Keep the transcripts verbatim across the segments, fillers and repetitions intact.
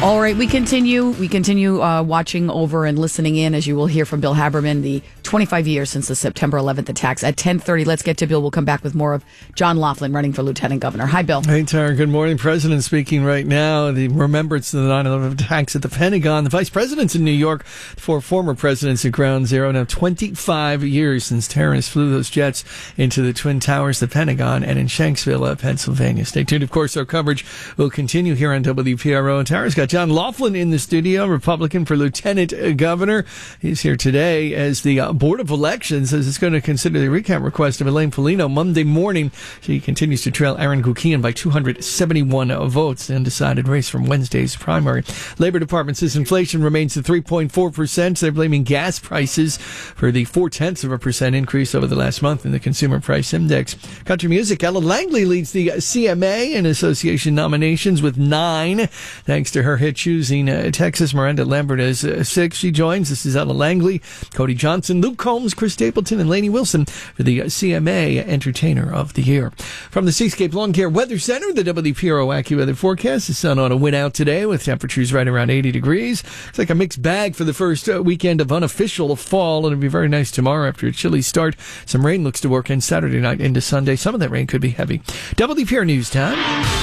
All right, we continue. We continue uh, watching over and listening in, as you will hear from Bill Haberman, the twenty-five years since the September eleventh attacks. At ten thirty, let's get to Bill. We'll come back with more of John Laughlin running for lieutenant governor. Hi, Bill. Hey, Tara. Good morning. President speaking right now. The remembrance of the nine eleven attacks at the Pentagon. The vice presidents in New York, four former presidents at Ground Zero. Now twenty-five years since terrorists flew those jets into the Twin Towers, the Pentagon, and in Shanksville, uh, Pennsylvania. Stay tuned. Of course, our coverage will continue here on W P R O. And Tara's got John Laughlin in the studio, Republican for lieutenant governor. He's here today as the uh, Board of Elections says it's going to consider the recount request of Elaine Foligno Monday morning. She continues to trail Aaron Gukian by two hundred seventy-one votes. The undecided race from Wednesday's primary. Labor Department says inflation remains at three point four percent. They're blaming gas prices for the four-tenths of a percent increase over the last month in the Consumer Price Index. Country music, Ella Langley leads the C M A in association nominations with nine, thanks to her hit choosing uh, Texas. Miranda Lambert is uh, six. She joins. This is Ella Langley, Cody Johnson, Luke Combs, Chris Stapleton, and Lainey Wilson for the uh, C M A Entertainer of the Year. From the Seascape Lawn Care Weather Center, the W P R O AccuWeather forecast. The sun ought to win out today with temperatures right around eighty degrees. It's like a mixed bag for the first uh, weekend of unofficial fall. It'll be very nice tomorrow after a chilly start. Some rain looks to work in Saturday night into Sunday. Some of that rain could be heavy. W P R News time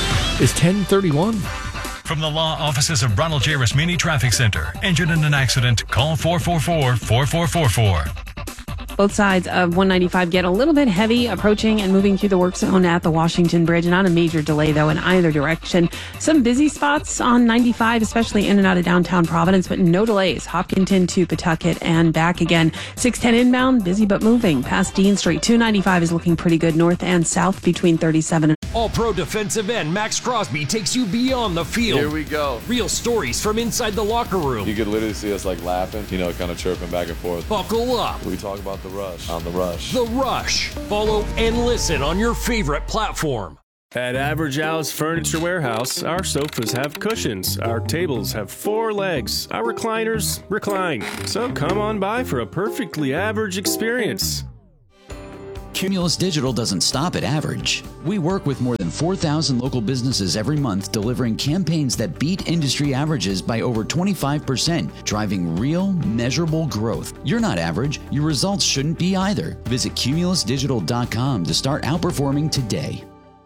is ten thirty-one. From the law offices of Ronald J. Rasmini Traffic Center. Injured in an accident? Call four four four, four four four four. Both sides of one ninety-five get a little bit heavy approaching and moving through the work zone at the Washington Bridge. Not a major delay, though, in either direction. Some busy spots on ninety-five, especially in and out of downtown Providence, but no delays. Hopkinton to Pawtucket and back again. six ten inbound, busy but moving. Past Dean Street. two ninety-five is looking pretty good north and south between thirty-seven and All-Pro defensive end Max Crosby takes you beyond the field. Here we go. Real stories from inside the locker room. You could literally see us like laughing, you know, kind of chirping back and forth. Buckle up. We talk about the rush on the rush. The Rush. Follow and listen on your favorite platform. At Average Al's Furniture Warehouse, our sofas have cushions, our tables have four legs, our recliners recline. So come on by for a perfectly average experience. Cumulus Digital doesn't stop at average. We work with more than four thousand local businesses every month, delivering campaigns that beat industry averages by over twenty-five percent, driving real, measurable growth. You're not average. Your results shouldn't be either. Visit cumulus digital dot com to start outperforming today.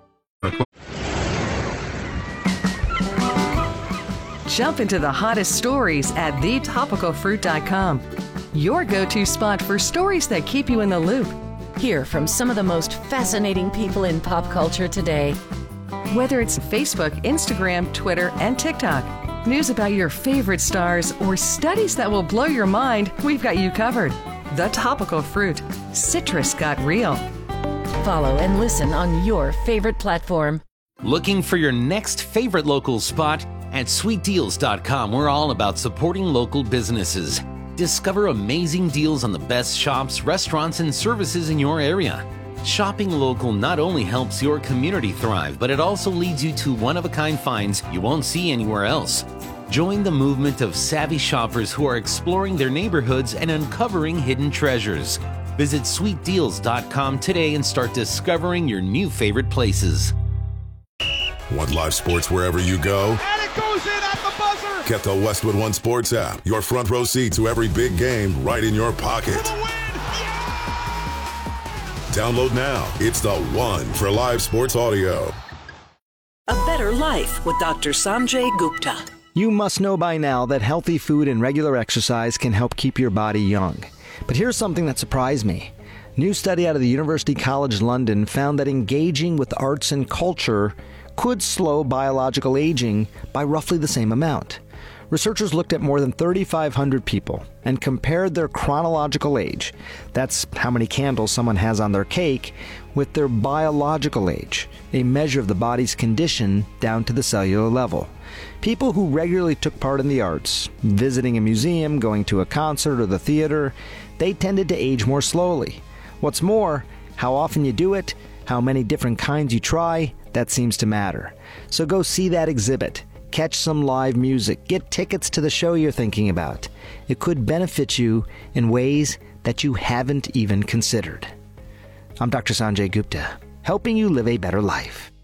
Jump into the hottest stories at the topical fruit dot com. Your go-to spot for stories that keep you in the loop. Hear from some of the most fascinating people in pop culture today. Whether it's Facebook, Instagram, Twitter, and TikTok, news about your favorite stars, or studies that will blow your mind, we've got you covered. The Topical Fruit. Citrus got real. Follow and listen on your favorite platform. Looking for your next favorite local spot? At sweet deals dot com, we're all about supporting local businesses. Discover amazing deals on the best shops, restaurants, and services in your area. Shopping local not only helps your community thrive, but it also leads you to one-of-a-kind finds you won't see anywhere else. Join the movement of savvy shoppers who are exploring their neighborhoods and uncovering hidden treasures. Visit sweet deals dot com today and start discovering your new favorite places. Want live sports wherever you go? And it goes in at the buzzer! Get the Westwood One Sports app. Your front row seat to every big game right in your pocket. Download now. It's the one for live sports audio. A Better Life with Doctor Sanjay Gupta. You must know by now that healthy food and regular exercise can help keep your body young. But here's something that surprised me. New study out of the University College London found that engaging with arts and culture could slow biological aging by roughly the same amount. Researchers looked at more than thirty-five hundred people and compared their chronological age, that's how many candles someone has on their cake, with their biological age, a measure of the body's condition down to the cellular level. People who regularly took part in the arts, visiting a museum, going to a concert or the theater, they tended to age more slowly. What's more, how often you do it, how many different kinds you try, that seems to matter. So go see that exhibit. Catch some live music. Get tickets to the show you're thinking about. It could benefit you in ways that you haven't even considered. I'm Doctor Sanjay Gupta, helping you live a better life.